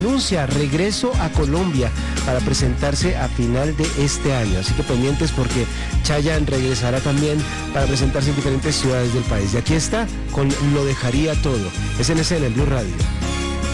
anuncia regreso a Colombia para presentarse a final de este año. Así que pendientes porque Chayanne regresará también para presentarse en diferentes ciudades del país. Y aquí está con Lo Dejaría Todo. Es en escena en Blue Radio.